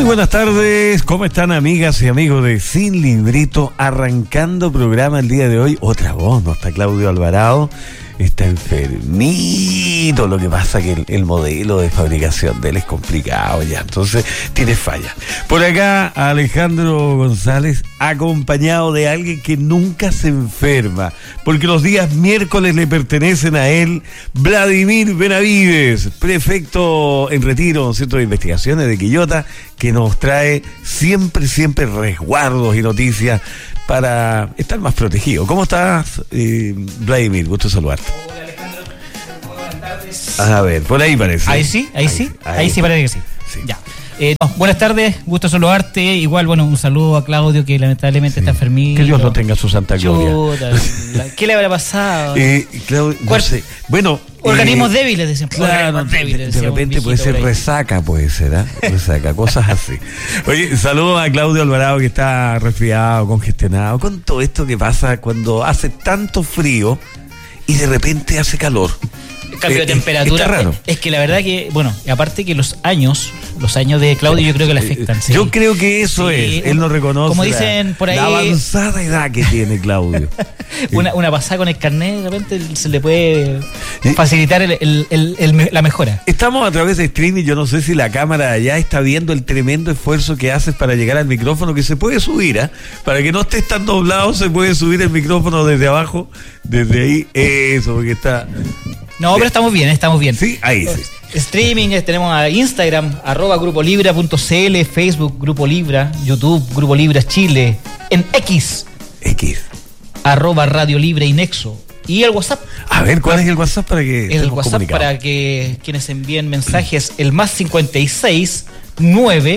Muy buenas tardes, ¿cómo están amigas y amigos de Sin Libreto? Arrancando programa el día de hoy, otra voz, no está Claudio Alvarado, está enfermito, lo que pasa que el modelo de fabricación de él es complicado ya, entonces tiene fallas. Por acá Alejandro González, acompañado de alguien que nunca se enferma, porque los días miércoles le pertenecen a él, Vladimir Benavides, prefecto en retiro del Centro de Investigaciones de Quillota, que nos trae siempre resguardos y noticias para estar más protegido. ¿Cómo estás, Vladimir? Gusto saludarte. Hola, Alejandro. Buenas tardes. A ver, por ahí parece. Ahí sí parece que sí. Ya. Buenas tardes, gusto saludarte. Igual, bueno, un saludo a Claudio, que lamentablemente está enfermito. Que Dios lo tenga su santa gloria. ¿Qué le habrá pasado? Claudio, no sé. Bueno, organismos débiles, decían. Claro, de repente puede ser resaca, puede ser, ¿eh? Resaca, cosas así. Oye, saludo a Claudio Alvarado, que está resfriado, congestionado, con todo esto que pasa cuando hace tanto frío y de repente hace calor. Cambio de temperatura. Está raro. Es que la verdad que, bueno, aparte que los años de Claudio yo creo que le afectan. Sí. Yo creo que eso es. Él no reconoce como dicen por ahí, la avanzada edad que tiene Claudio. una pasada con el carnet, de repente se le puede facilitar la mejora. Estamos a través de streaming, yo no sé si la cámara de allá está viendo el tremendo esfuerzo que haces para llegar al micrófono, que se puede subir, ¿eh? Para que no estés tan doblado, se puede subir el micrófono desde abajo, desde ahí, eso, porque está... No, pero estamos bien. Sí, ahí sí. Streaming, tenemos a Instagram, @grupolibra.cl, Facebook, Grupo Libra, YouTube, Grupo Libra Chile, en X, @Radio Libre y Nexo. Y el WhatsApp. A ver, ¿cuál es el WhatsApp para que el WhatsApp para que quienes envíen mensajes, el +56 9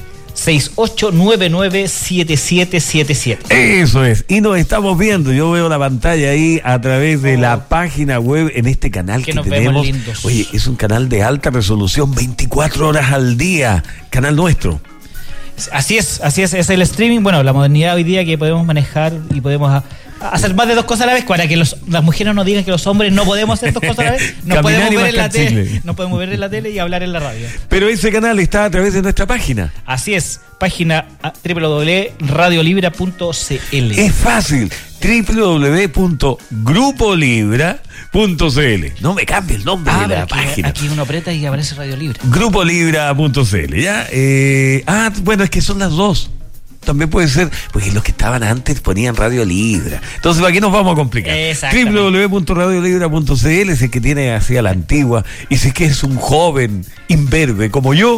68997777. Eso es, y nos estamos viendo, yo veo la pantalla ahí a través de la página web en este canal que nos tenemos. Vemos lindos. Oye, es un canal de alta resolución, 24 horas al día, canal nuestro. Así es, es el streaming, bueno, la modernidad hoy día que podemos manejar y podemos hacer más de dos cosas a la vez, para que las mujeres no digan que los hombres no podemos hacer dos cosas a la vez. Nos podemos ver en la tele y hablar en la radio. Pero ese canal está a través de nuestra página. Así es, página www.radiolibra.cl. Es fácil, www.grupolibra.cl. No me cambie el nombre de la página. Aquí uno aprieta y aparece Radio Libra. Grupolibra.cl, ¿ya? Bueno, es que son las dos. También puede ser, porque los que estaban antes ponían Radio Libra. Entonces, ¿para qué nos vamos a complicar? www.radiolibra.cl, si es que tiene así a la antigua, y si es que es un joven imberbe como yo,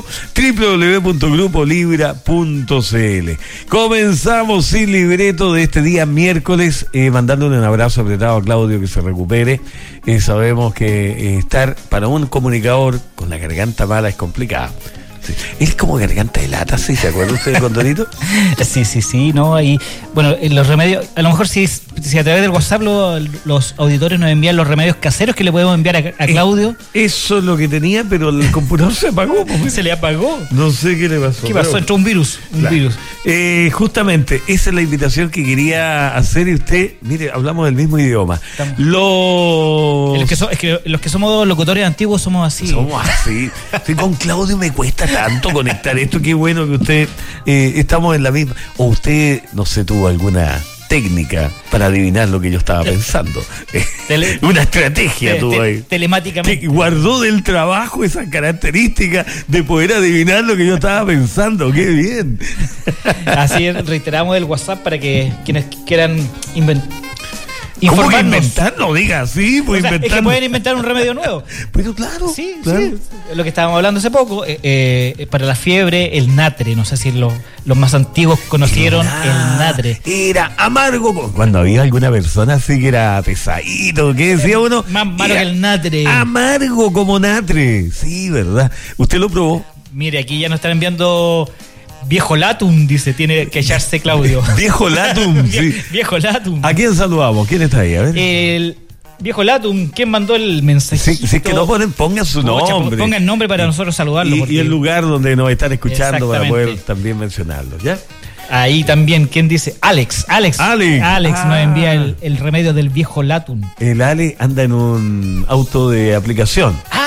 www.grupolibra.cl. Comenzamos Sin Libreto de este día miércoles, mandándole un abrazo apretado a Claudio, que se recupere. Sabemos que estar para un comunicador con la garganta mala es complicado. Es como garganta de lata, ¿sí? ¿Se acuerda usted de Condorito? Sí, no, y bueno, los remedios, a lo mejor si a través del WhatsApp los auditores nos envían los remedios caseros que le podemos enviar a Claudio. Eso es lo que tenía, pero el computador se apagó. Se le apagó. No sé qué le pasó. ¿Qué pasó? Entró un virus. Justamente, esa es la invitación que quería hacer, y usted, mire, hablamos del mismo idioma. Los que somos locutores antiguos somos así. Sí, con Claudio me cuesta tanto conectar esto. Qué bueno que usted estamos en la misma. O usted, no sé, tuvo alguna técnica para adivinar lo que yo estaba pensando. Una estrategia tuvo ahí. Telemáticamente. Que guardó del trabajo esa característica de poder adivinar lo que yo estaba pensando. ¡Qué bien! Así es, reiteramos el WhatsApp para que quienes quieran ¿Cómo que inventar? No diga así, pues inventar. Es que pueden inventar un remedio nuevo. Pero claro. Sí. Lo que estábamos hablando hace poco, para la fiebre, el natre. No sé si los más antiguos conocieron el natre. Era amargo. Cuando había alguna persona así que era pesadito, ¿qué decía uno? Más malo que el natre. Amargo como natre. Sí, ¿verdad? ¿Usted lo probó? Mire, aquí ya nos están enviando... Viejo Latum, dice, tiene que echarse Claudio. Viejo Latum, sí. Viejo Latum. ¿A quién saludamos? ¿Quién está ahí? A ver. El Viejo Latum, ¿quién mandó el mensaje? Si es que no pongan su nombre. Pongan el nombre para nosotros saludarlo. Y el lugar donde nos están escuchando para poder también mencionarlo, ¿ya? Ahí también, ¿quién dice? Alex nos envía el remedio del Viejo Latum. El Ale anda en un auto de aplicación.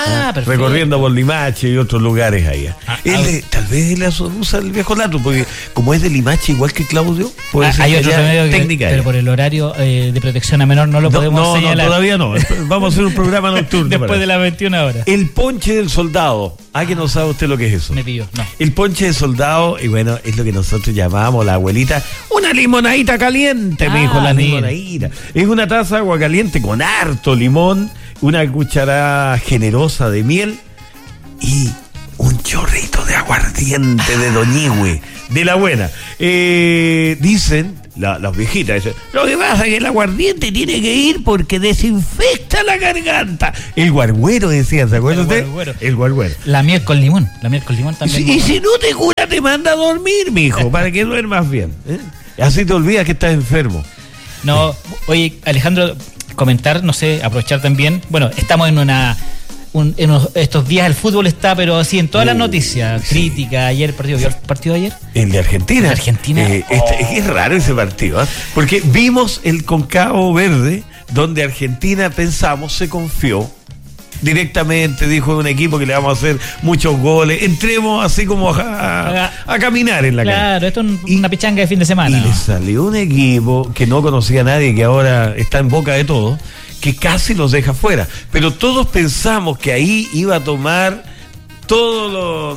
recorriendo por Limache y otros lugares allá. Tal vez él usa el viejo dato, porque como es de Limache igual que Claudio, puede ser hay otro remedio técnica. Pero por el horario de protección a menor no lo podemos señalar. No, todavía no. Vamos a hacer un programa nocturno. Después de las 21 horas. El ponche del soldado. Que no sabe usted lo que es eso. Me pilló, no. El ponche del soldado, y bueno, es lo que nosotros llamamos, la abuelita, una limonadita caliente, me dijo la limonadita. Es una taza de agua caliente con harto limón, una cucharada generosa de miel y un chorrito de aguardiente de Doñigüe, de la buena. Dicen, las viejitas dicen, lo que pasa es que el aguardiente tiene que ir porque desinfecta la garganta. El guargüero decía, ¿se acuerda usted? El guargüero. La miel con limón también. Y si no te cura, te manda a dormir, mijo, para que duermas bien. Así te olvidas que estás enfermo. No, oye, Alejandro, comentar, no sé, aprovechar también, bueno, estamos en estos días el fútbol está, pero así en todas las noticias, crítica, ayer ¿vio el partido de ayer? El de Argentina. El de Argentina. Es raro ese partido, porque vimos el Concavo Verde, donde Argentina, pensamos, se confió directamente, dijo un equipo que le vamos a hacer muchos goles, entremos así como a caminar en la calle. Claro, esto es una pichanga de fin de semana. Y le salió un equipo que no conocía a nadie, que ahora está en boca de todos, que casi los deja fuera. Pero todos pensamos que ahí iba a tomar todos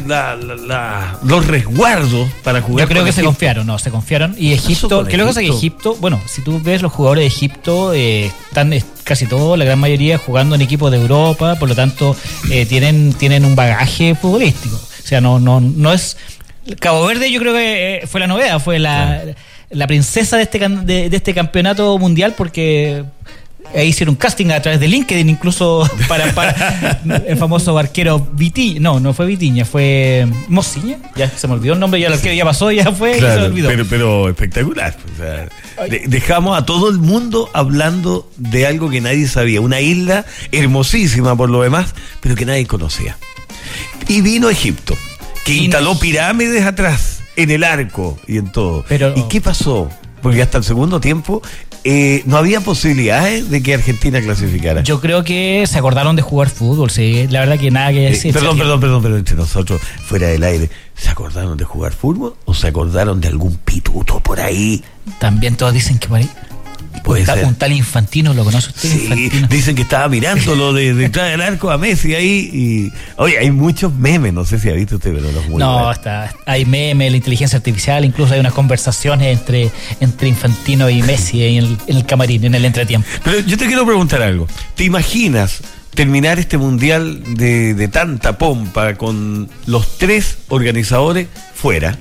los resguardos para jugar. Yo creo que se confiaron. Y Egipto, ¿qué es lo que pasa? Que Egipto, bueno, si tú ves los jugadores de Egipto, están casi todos, la gran mayoría, jugando en equipos de Europa, por lo tanto, tienen un bagaje futbolístico. O sea, no es... Cabo Verde yo creo que fue la novedad, fue la princesa de este campeonato mundial, porque... hicieron un casting a través de LinkedIn, incluso para el famoso arquero Vitiña. No fue Vitiña, fue Mociña. Ya se me olvidó el nombre, ya el arquero ya pasó, ya fue, claro, y se me olvidó. Pero espectacular. O sea, dejamos a todo el mundo hablando de algo que nadie sabía. Una isla hermosísima por lo demás, pero que nadie conocía. Y vino Egipto, que instaló pirámides atrás, en el arco y en todo. ¿Y qué pasó? Porque hasta el segundo tiempo no había posibilidades de que Argentina clasificara. Yo creo que se acordaron de jugar fútbol, sí. La verdad que nada que decir. Perdón, pero entre nosotros, fuera del aire, ¿se acordaron de jugar fútbol o se acordaron de algún pituto por ahí? También todos dicen que por ahí. Un tal Infantino, ¿lo conoce usted? Sí, Infantino. Dicen que estaba mirándolo de detrás del arco a Messi ahí. Y oye, hay muchos memes, no sé si ha visto usted, pero los muy buenos. Hay memes, la inteligencia artificial, incluso hay unas conversaciones entre Infantino y Messi en el camarín, en el entretiempo. Pero yo te quiero preguntar algo. ¿Te imaginas terminar este mundial de tanta pompa con los tres organizadores fuera?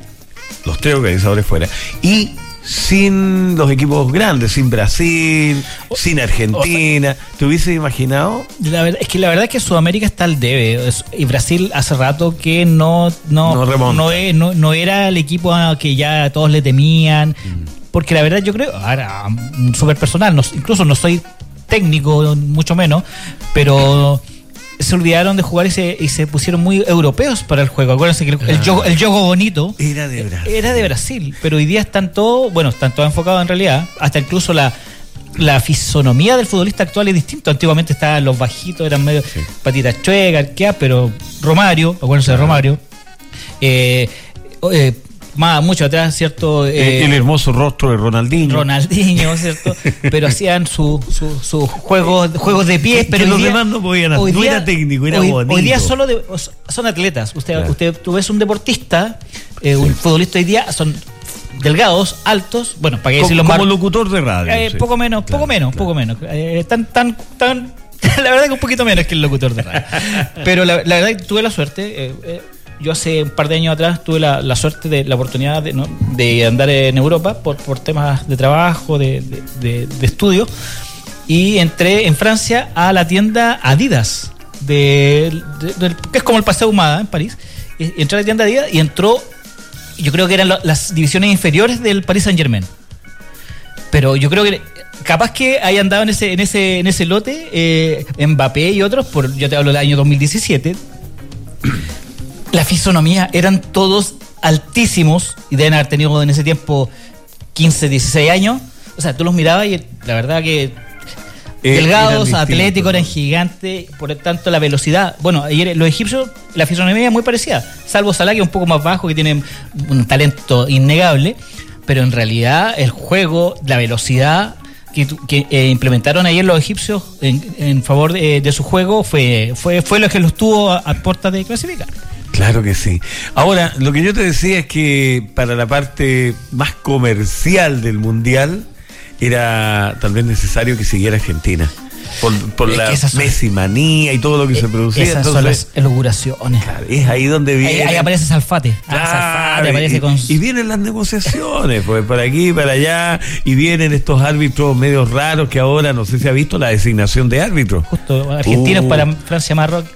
Y sin los equipos grandes, sin Brasil, sin Argentina. ¿Te hubieses imaginado? La verdad es que Sudamérica está al debe. Y Brasil hace rato que no era el equipo que ya todos le temían. Porque la verdad yo creo, ahora, súper personal, incluso no soy técnico, mucho menos, pero se olvidaron de jugar y se pusieron muy europeos para el juego. Acuérdense que el juego bonito era de Brasil, pero hoy día están todos enfocados en realidad, hasta incluso la fisonomía del futbolista actual es distinto. Antiguamente estaban los bajitos, eran medio patitas chuecas, pero Romario, acuérdense de Romario, mucho atrás, ¿cierto? El hermoso rostro de Ronaldinho, ¿cierto? Pero hacían sus juegos de pies, pero los demás no podían hacer. No era técnico, era bonito. Hoy día solo son atletas. Tú ves un deportista, un futbolista hoy día, son delgados, altos, bueno, para qué decirlo más. Como locutor de radio. Poco menos. La verdad que un poquito menos que el locutor de radio. Pero la verdad que tuve la suerte. Yo hace un par de años atrás tuve la suerte de la oportunidad de andar en Europa por temas de trabajo, de estudio, y entré en Francia a la tienda Adidas, que es como el Paseo Humada en París. Entré a la tienda Adidas y yo creo que eran las divisiones inferiores del Paris Saint-Germain. Pero yo creo que capaz que haya andado en ese lote Mbappé y otros, yo te hablo del año 2017. La fisonomía eran todos altísimos y deben haber tenido en ese tiempo 15, 16 años. O sea, tú los mirabas y la verdad que delgados, atléticos, eran gigantes, por lo tanto la velocidad. Bueno, ayer los egipcios, la fisonomía es muy parecida, salvo Salah, que es un poco más bajo, que tiene un talento innegable, pero en realidad el juego, la velocidad que implementaron ayer los egipcios en favor de su juego fue lo que los tuvo a puertas de clasificar. Claro que sí. Ahora, lo que yo te decía es que para la parte más comercial del Mundial era tal vez necesario que siguiera Argentina por la Messi manía y todo lo que se producía. Esas son las inauguraciones. Claro, es ahí donde viene. Ahí aparece Salfate. Claro, Salfate aparece y vienen las negociaciones, pues por aquí, para allá, y vienen estos árbitros medios raros que ahora, no sé si ha visto la designación de árbitros. Justo, argentinos para Francia, Marruecos.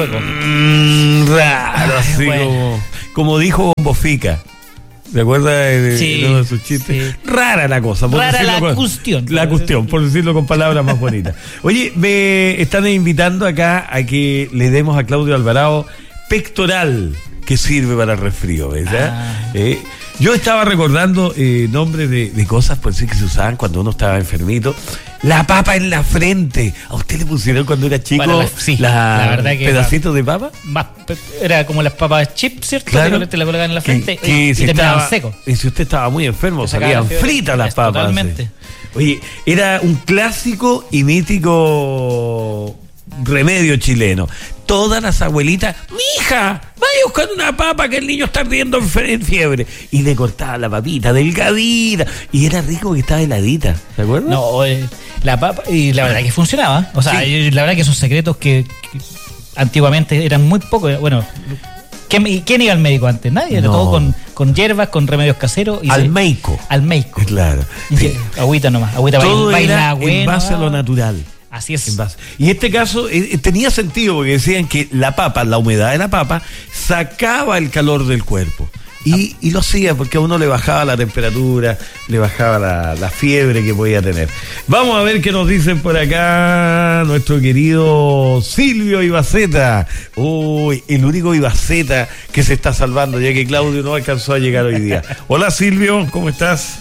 Raro, así bueno. como dijo Bombofica. ¿Te acuerdas de uno de sus chistes? Sí. Rara la cosa. Rara la cuestión. La cuestión, por decirlo con palabras más bonitas. Oye, me están invitando acá a que le demos a Claudio Alvarado pectoral, que sirve para el resfrío, ¿verdad? Yo estaba recordando nombres de cosas pues sí que se usaban cuando uno estaba enfermito. La papa en la frente. ¿A usted le pusieron cuando era chico la verdad que pedacitos de papa? Era como las papas chips, ¿cierto? Claro. Te la colocaban en la frente y si terminaban secos. Y si usted estaba muy enfermo, salían fritas las papas. Totalmente. Oye, era un clásico y mítico remedio chileno. Todas las abuelitas, mija, vaya a buscar una papa que el niño está ardiendo en fiebre. Y le cortaba la papita, delgadita. Y era rico que estaba heladita, ¿te acuerdas? No, la papa, y la verdad que funcionaba. O sea, sí. La verdad que esos secretos que antiguamente eran muy pocos. Bueno, ¿quién iba al médico antes? Nadie, era todo con hierbas, con remedios caseros. Al meico. Claro. Sí. Agüita nomás, todo era en base a lo natural. Así es. Y este caso tenía sentido porque decían que la papa, la humedad de la papa, sacaba el calor del cuerpo. Y lo hacía porque a uno le bajaba la temperatura, le bajaba la fiebre que podía tener. Vamos a ver qué nos dicen por acá nuestro querido Silvio Ibaceta. Uy, el único Ibaceta que se está salvando, ya que Claudio no alcanzó a llegar hoy día. Hola Silvio, ¿cómo estás?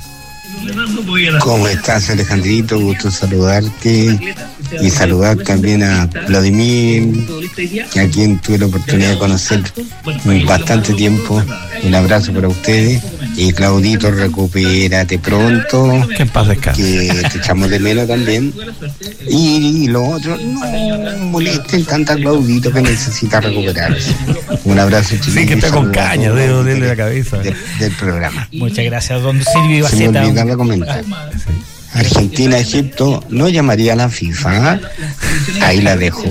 ¿Cómo estás, Alejandrito? Gusto saludarte y saludar también a Vladimir, a quien tuve la oportunidad de conocer bastante tiempo. Un abrazo para ustedes. Y Claudito, recupérate pronto, que en paz descanse, que te echamos de menos también. Y los otros, no molesten tanto a Claudito, que necesita recuperarse. Un abrazo, chicos. Sí, que está con caña, de dolerle la cabeza del programa. Muchas gracias, don Silvio Ibaceta. Se me olvidaba comentar. Argentina, Egipto, no llamaría a la FIFA. Ahí la dejo.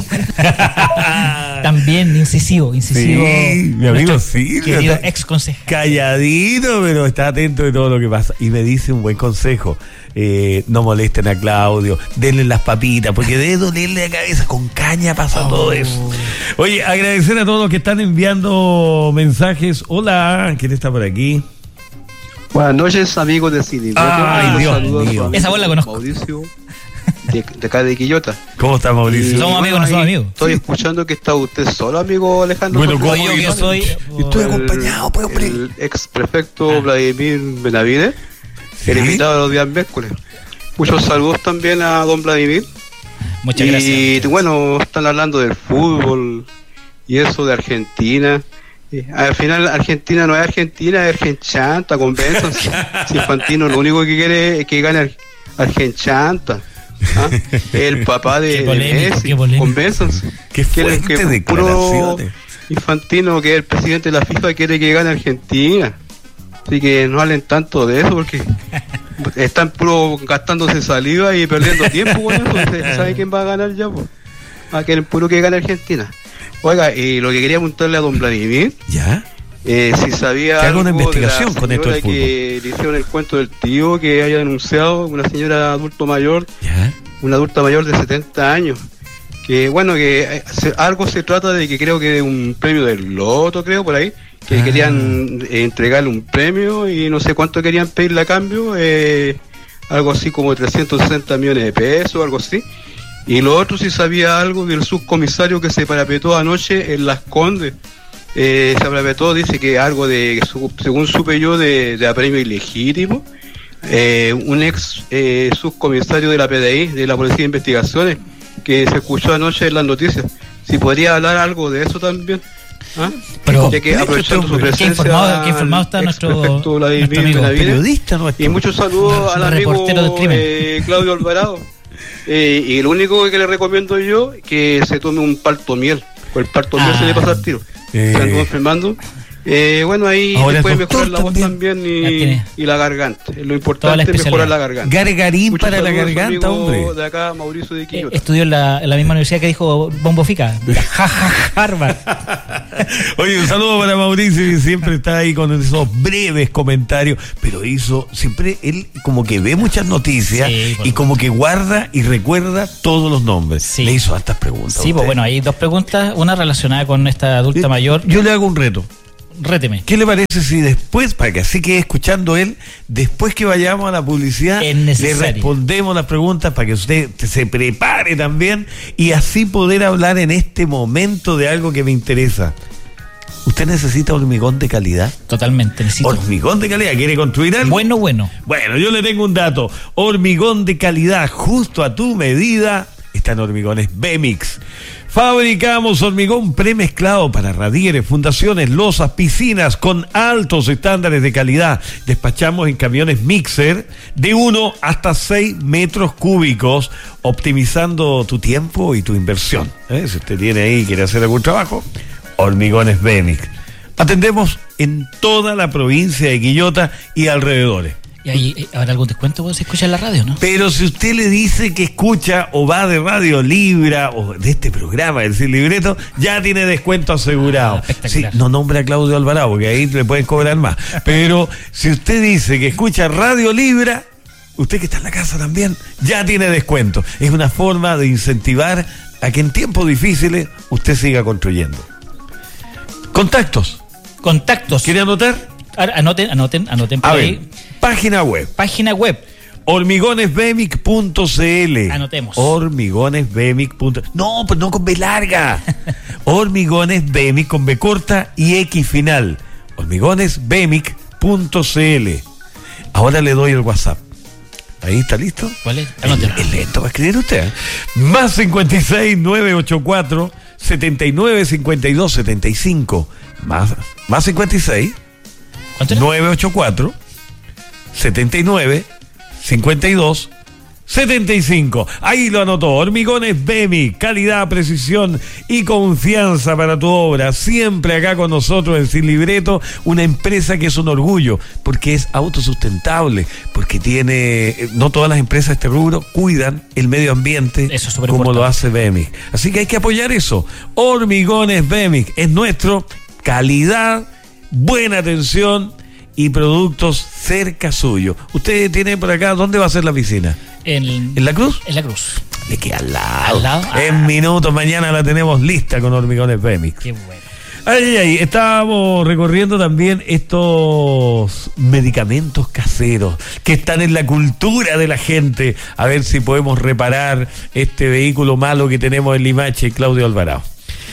También incisivo. Sí, mi amigo Silvio. Querido ex concejal. Calladito, pero está atento de todo lo que pasa. Y me dice un buen consejo. No molesten a Claudio, denle las papitas, porque de dolerle la cabeza, con caña pasa todo eso. Oye, agradecer a todos los que están enviando mensajes. Hola, ¿quién está por aquí? Buenas noches, amigos de Cine. Ay, Dios mío. Esa voz la conozco. Mauricio, de acá de Quillota. ¿Cómo está, Mauricio? Somos amigos, no somos amigos. Estoy escuchando que está usted solo, amigo Alejandro. Bueno, como yo que soy... Estoy acompañado, pues, hombre. El ex prefecto Vladimir Benavides, el invitado de los días miércoles. Muchos saludos también a don Vladimir. Muchas gracias. Y bueno, están hablando del fútbol y eso de Argentina. Al final Argentina no es Argentina, es Argenchanta, convénzanse. Si Infantino lo único que quiere es que gane Argenchanta. El papá de Messi, convénzanse. Qué fuerte declaraciones. Infantino, que es el presidente de la FIFA, quiere que gane Argentina. Así que no hablen tanto de eso porque están puro gastándose saliva y perdiendo tiempo con eso. ¿Sabe quién va a ganar ya? Pues? Quieren puro que gane Argentina. Oiga, lo que quería preguntarle a don Vladimir, ¿ya? Si sabía que haga una algo investigación de la con esto del fútbol. Que le hicieron el cuento del tío que haya denunciado una señora adulto mayor, ¿ya? Una adulta mayor de 70 años, que bueno, que algo se trata de que creo que de un premio del loto, creo, por ahí, que querían entregarle un premio y no sé cuánto querían pedirle a cambio, algo así como 360 millones de pesos, algo así. Y lo otro, si sabía algo del subcomisario que se parapetó anoche en Las Condes. Se parapetó, dice que algo de, según supe yo, de apremio ilegítimo. un ex subcomisario de la PDI, de la Policía de Investigaciones, que se escuchó anoche en las noticias. Si podría hablar algo de eso también. Pero ya que aprovechando su presencia, qué informado está nuestro amigo periodista, y muchos saludos al amigo Claudio Alvarado. Y el único que le recomiendo yo, que se tome un palto miel. Con el palto miel se le pasa al tiro. Se anduvo enfermando. Bueno, ahí puede mejorar la voz también y la garganta. Lo importante es mejorar la garganta. Gargarín para la garganta, hombre. De acá, Mauricio de Quillota. Estudió en la misma universidad que dijo Bombo Fica, Harvard. Oye, un saludo para Mauricio, que siempre está ahí con esos breves comentarios, pero siempre él como que ve muchas noticias y como que guarda y recuerda todos los nombres. Sí. Le hizo hartas preguntas. Sí, pues bueno, hay dos preguntas, una relacionada con esta adulta mayor. Yo le hago un reto. Réteme. ¿Qué le parece si después, para que así quede escuchando él, después que vayamos a la publicidad, le respondemos las preguntas para que usted se prepare también y así poder hablar en este momento de algo que me interesa? ¿Usted necesita hormigón de calidad? Totalmente, necesito. ¿Hormigón de calidad? ¿Quiere construir algo? Bueno. Bueno, yo le tengo un dato. Hormigón de calidad, justo a tu medida, están Hormigones Bemix. Fabricamos hormigón premezclado para radieres, fundaciones, losas, piscinas con altos estándares de calidad. Despachamos en camiones mixer de 1 hasta 6 metros cúbicos, optimizando tu tiempo y tu inversión. Si usted tiene ahí y quiere hacer algún trabajo, Hormigones Bemix. Atendemos en toda la provincia de Quillota y alrededores. ¿Y ahí habrá algún descuento cuando se escucha en la radio, no? Pero si usted le dice que escucha o va de Radio Libra o de este programa del Sin Libreto, ya tiene descuento asegurado. Sí, no nombra a Claudio Alvarado, porque ahí le pueden cobrar más. Pero si usted dice que escucha Radio Libra, usted que está en la casa también, ya tiene descuento. Es una forma de incentivar a que en tiempos difíciles usted siga construyendo. Contactos. ¿Quiere anotar? Anoten por ahí. Página web. Hormigonesbemic.cl. Anotemos. Hormigonesbemic. No, pues no con B larga. Hormigonesbemic con B corta y X final. Hormigonesbemic.cl. Ahora le doy el WhatsApp. Ahí está listo. ¿Cuál es? Anótelo. Es lento va a escribir usted. Más 56 984 79 52 75. Más 56 984 79 52 75. Ahí lo anotó. Hormigones Bemi, calidad, precisión y confianza para tu obra. Siempre acá con nosotros en Sin Libreto, una empresa que es un orgullo, porque es autosustentable, porque tiene, no todas las empresas de este rubro cuidan el medio ambiente como lo hace Bemi. Así que hay que apoyar eso. Hormigones Bemi es nuestro, calidad, buena atención y productos cerca suyo. Usted tiene por acá, ¿dónde va a ser la piscina? ¿En La Cruz? En La Cruz. Le queda al lado. En minutos, mañana la tenemos lista con Hormigones Bemix. Qué bueno. Ay, estábamos recorriendo también estos medicamentos caseros que están en la cultura de la gente. A ver si podemos reparar este vehículo malo que tenemos en Limache, Claudio Alvarado.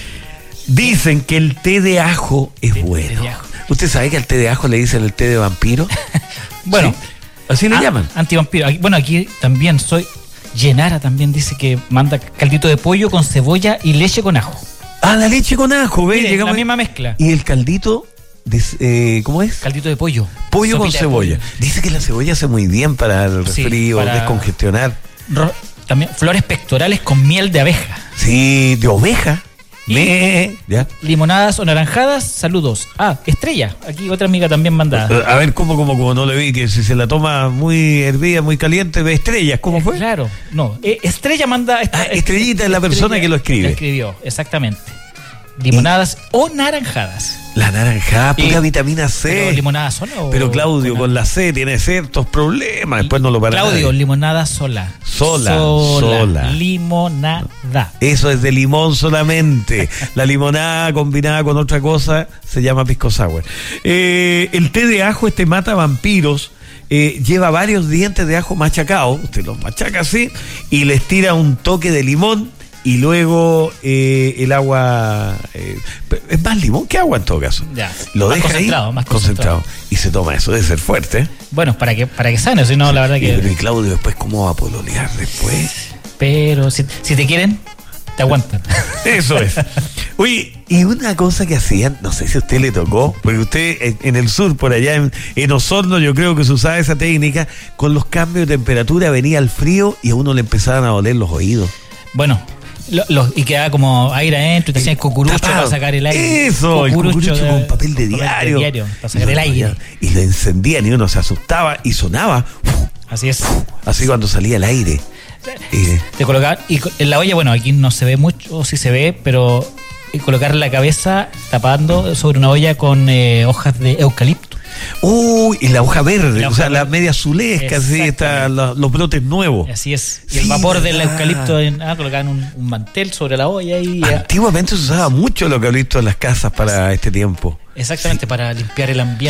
Dicen que el té de ajo es bueno. ¿Usted sabe que al té de ajo le dicen el té de vampiro? Bueno, ¿sí? Así le llaman. Antivampiro. Bueno, aquí también Yenara también dice que manda caldito de pollo con cebolla y leche con ajo. Ah, la leche con ajo, ¿ves? Mire, la misma mezcla. Y el caldito, ¿cómo es? Caldito de pollo. Pollo con cebolla. Dice que la cebolla hace muy bien para el resfrío, para descongestionar. También flores pectorales con miel de abeja. Sí, de oveja. ¿Ya? Limonadas o naranjadas, saludos. Estrella, aquí otra amiga también manda. A ver, ¿cómo no le vi? Que si se la toma muy hervida, muy caliente, ve estrellas, ¿cómo fue? Claro, no. Estrella manda. Estrellita es la persona que lo escribe. Lo escribió, exactamente. Limonadas o naranjadas. La naranjada, pura vitamina C. ¿Pero limonada sola o...? Pero Claudio, con la C tiene ciertos problemas, después no lo para Claudio, nadie. limonada sola. Sola. Limonada. Eso es de limón solamente. La limonada combinada con otra cosa se llama pisco sour. El té de ajo, mata vampiros. Lleva varios dientes de ajo machacados. Usted los machaca así y les tira un toque de limón y luego el agua es más limón que agua en todo caso. Ya. Lo Más deja concentrado, ahí más concentrado y se toma eso. Debe ser fuerte, ¿eh? Bueno, para que sane, si no, la verdad que. Pero y Claudio, después cómo va a pololear después. Pero si te quieren, te aguantan. Eso es. Oye, y una cosa que hacían, no sé si a usted le tocó, porque usted en el sur, por allá en Osorno, yo creo que se usaba esa técnica, con los cambios de temperatura venía el frío y a uno le empezaban a doler los oídos. Bueno, y quedaba como aire adentro y te hacían cucurucho para sacar el aire. Eso, el cucurucho con papel de diario. Para sacar el aire. Y lo encendían y uno se asustaba y sonaba. Así es. Así cuando salía el aire. Te colocaban, y en la olla, bueno, aquí no se ve mucho, sí se ve, pero colocar la cabeza tapando sobre una olla con hojas de eucalipto. Y la hoja verde, o sea, la media azulesca, así están los brotes nuevos. Así es. Y el vapor del eucalipto, colocaban un mantel sobre la olla y antiguamente se usaba mucho el eucalipto en las casas para este tiempo. Exactamente, para limpiar el ambiente.